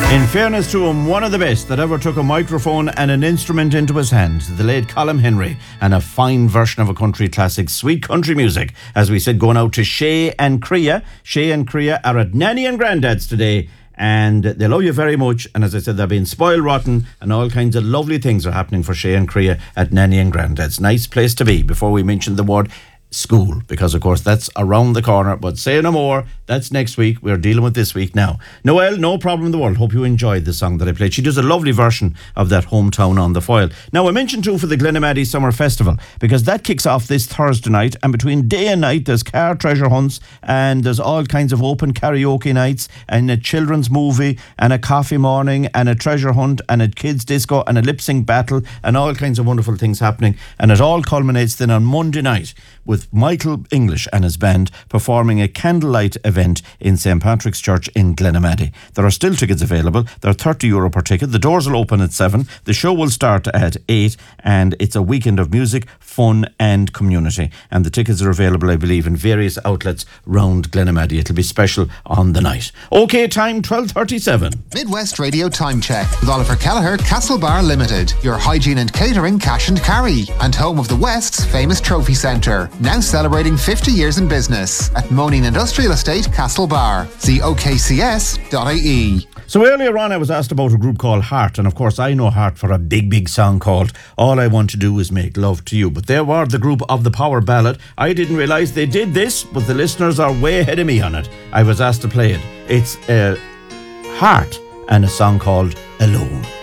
In fairness to him, one of the best that ever took a microphone and an instrument into his hand, the late Colm Henry, and a fine version of a country classic, sweet country music. As we said, going out to Shay and Crea. Shay and Crea are at Nanny and Grandad's today, and they love you very much. And as I said, they're being spoiled rotten, and all kinds of lovely things are happening for Shay and Crea at Nanny and Grandad's. Nice place to be, before we mention the word school, because of course that's around the corner. But say no more, that's next week. We're dealing with this week now. Noelle, no problem in the world. Hope you enjoyed the song that I played. She does a lovely version of that Hometown on the Foil. Now, I mentioned too for the Glenamaddy Summer Festival, because that kicks off this Thursday night, and between day and night there's car treasure hunts, and there's all kinds of open karaoke nights, and a children's movie, and a coffee morning, and a treasure hunt, and a kids disco, and a lip sync battle, and all kinds of wonderful things happening. And it all culminates then on Monday night with Michael English and his band performing a candlelight event in St. Patrick's Church in Glenamaddy. There are still tickets available. They're €30 per ticket. The doors will open at 7. The show will start at 8, and it's a weekend of music, fun and community. And the tickets are available, I believe, in various outlets round Glenamaddy. It'll be special on the night. OK, time 12:37. Midwest Radio Time Check with Oliver Kelleher, Castlebar Limited, your hygiene and catering cash and carry, and home of the West's famous trophy centre. Now celebrating 50 years in business at Moaning Industrial Estate, Castlebar. See okcs.ie. So earlier on I was asked about a group called Heart, and of course I know Heart for a big song called All I Want to Do Is Make Love to You. But they were the group of the Power Ballad. I didn't realise they did this, but the listeners are way ahead of me on it. I was asked to play it. It's Heart and a song called Alone.